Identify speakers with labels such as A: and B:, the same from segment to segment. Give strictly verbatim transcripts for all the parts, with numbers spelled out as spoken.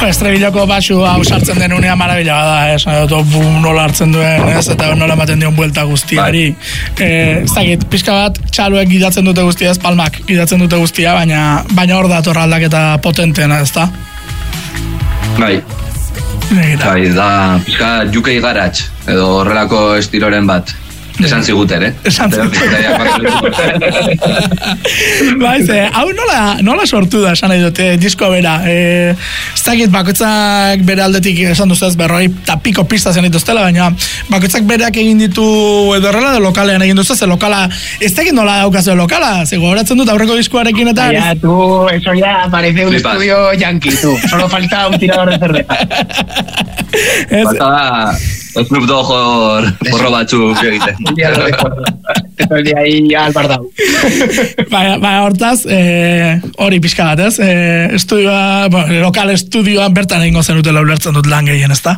A: Estrebilloko basu hau sartzen denunean marabila da, ez, nola hartzen duen, ez, eta nola ematen dion buelta guztiari. Ez dakit, pixka bat, txaluek gidatzen dute guztia, ez, palmak gidatzen dute guztia, baina baina hor dator aldaketa potentena, ez da?
B: Bai. Bai, da, pixka jukei garatx, edo horrelako estiloren bat. Esan ziguten, eh?
A: Esan ziguten. Baiz, hau nola, nola sortu da, esan nahi dute, disko bera. Ez dakit, bakoitzak bere aldetik, esan duzez, berroi, eta piko pista zen dituztela, baina bakoitzak bereak egin ditu edo horrela, de lokalean egin duzuz, ze lokala, ez dakit nola daukazu lokala, ze gogoratzen dut aurreko diskoarekin eta...
C: Ya, tu, eso ya parece un estudio yankee, tu. Solo falta un tirador de cerveza.
B: Falta da... Snoop Dogg hor porro batzuk egiten.
C: Ya lo recuerdo. Esto el día ahí ya al bardau.
A: Baina, baina hortaz, hori pixka bat, ez? Estudioa, bueno, lokal estudioan bertan egingo zenutela ulertzen dut lan gehien, ezta?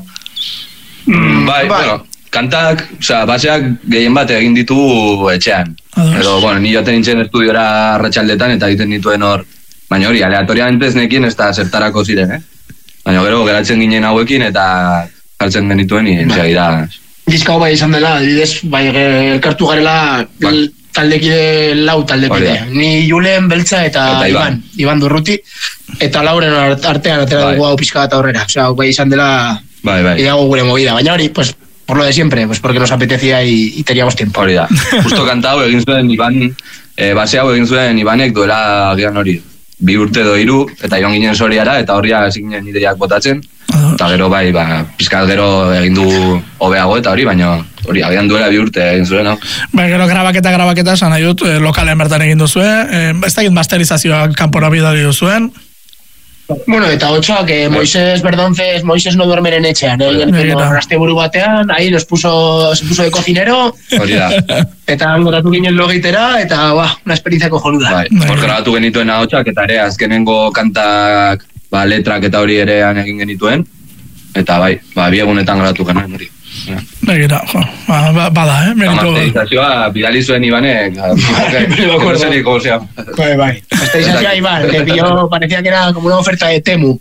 B: Bai, bueno, kantak, osea, baseak gehien bat egin ditu etxean. Edo, bueno, ni joaten nintzen estudiora arratsaldetan eta egiten dituen hor. Baina hori, aleatoriamente ez nekien ez da zertarako ziren, eh? Baina gero, geratzen ginen hauekin eta... Galtzen genituen, enseguida.
C: Diska hau bai izan dela, adibidez, bai elkartu garela taldekide, lau taldekide. Ni Julen, Beltza eta, eta Iban, Iban Durruti, eta Lauren artean atera dugu hau pixka bat aurrera. Osea, bai izan dela,
B: bai, bai.
C: Ideago gure movida. Baina hori, pues, por lo de siempre, pues porque nos apetecía y, y teníamos tiempo.
B: Hori da. Justo kantau egin zuen Iban, eh, base hau egin zuen Ibanek duela agian hori. Bi urte do hiru, eta joan ginen Soriara, eta horria ezin ginen ideiak botatzen. Eta gero bai, ba, pizkat gero egin du hobeago eta hori, baina hori, agian duela bi urte egin zuen, no?
A: Bai, gero grabaketa, grabaketa esan nahi dut, eh, lokalean bertan egin duzue, eh, ez dakit masterizazioa kanpora bidali duzuen.
C: Bueno, eta otxoak, eh, Moisés Berdonces, Moisés no duermen en etxean, eh, raste buru batean, ahí nos puso, se puso de cocinero,
B: hori da.
C: Eta angoratu ginen logeitera, eta, ba, una experiencia cojonuda.
B: Bai, hor grabatu genituen ahotsak, eta ere, azkenengo kantak, ba, letrak eta hori erean egin genituen, eta bai, ba, bi egunetan grabatu genuen hori.
A: Begira, jo, ba, bada, eh?
B: Masterizazioa, bidali zuen Ibanek, no sé ni cómo se llama.
C: Bai, bai, masterizazioa Iban, que pilló, parecía que era como una oferta de Temu.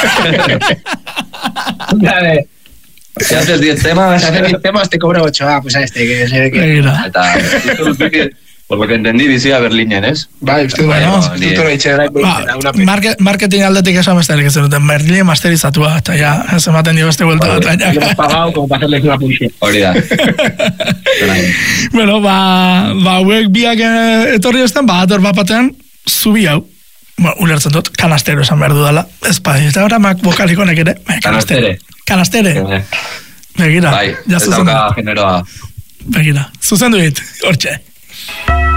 C: Vale.
B: Si haces diez temas...
C: Si haces diez temas, te cobro ocho, ah, pues a este, que se ve que...
A: Begira.
B: Eta, por lo que entendí, bizia Berlinen, ez?
C: Bai, uste bueno, uste dut hori txera
A: marketing aldetik esan besterik ez duten Berlin masterizatua, eta ja, ez ematen dio beste vuelta bat.
C: Lo hemos pagado como para hacerles una publicidad.
B: Hori da.
A: Bueno, ba, ba, hauek biak etorri ezten, ba, ator bapatean, zubi hau. Bueno, ulertzen dut, kanastero esan behar dudala. Ez pa, eta ahora mak vokalikonek ere.
B: Kanastere.
A: Kanastere. Begira.
B: Bai, ez dauka generoa.
A: Begira, zuzendu dit, hortxe.